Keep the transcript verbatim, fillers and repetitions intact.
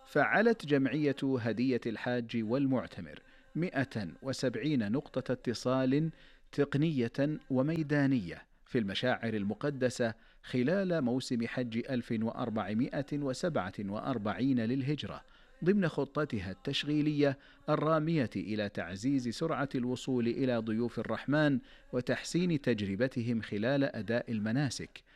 فعلت جمعية هدية الحاج والمعتمر مئة وسبعين نقطة اتصال تقنية وميدانية في المشاعر المقدسة خلال موسم حج ألف وأربعمائة وسبعة وأربعين للهجرة، ضمن خطتها التشغيلية الرامية إلى تعزيز سرعة الوصول إلى ضيوف الرحمن وتحسين تجربتهم خلال أداء المناسك،